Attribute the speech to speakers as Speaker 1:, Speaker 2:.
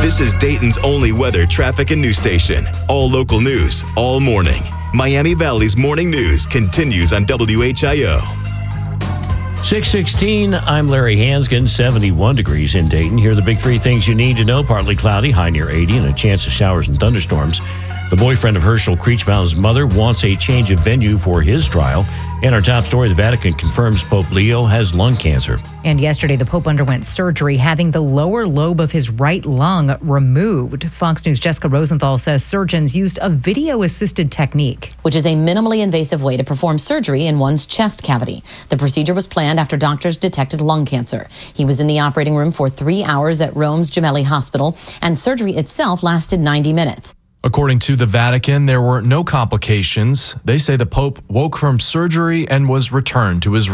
Speaker 1: This is Dayton's only weather, traffic, and news station. All local news, all morning. Miami Valley's Morning News continues on WHIO.
Speaker 2: 6:16, I'm Larry Hansgen, 71 degrees in Dayton. Here are the big three things you need to know. Partly cloudy, high near 80, and a chance of showers and thunderstorms. The boyfriend of Herschel Creechbaum's mother wants a change of venue for his trial. And our top story, the Vatican confirms Pope Leo has lung cancer.
Speaker 3: And yesterday, the Pope underwent surgery, having the lower lobe of his right lung removed. Fox News' Jessica Rosenthal says surgeons used a video-assisted technique,
Speaker 4: which is a minimally invasive way to perform surgery in one's chest cavity. The procedure was planned after doctors detected lung cancer. He was in the operating room for 3 hours at Rome's Gemelli Hospital, and surgery itself lasted 90 minutes.
Speaker 5: According to the Vatican, there were no complications. They say the Pope woke from surgery and was returned to his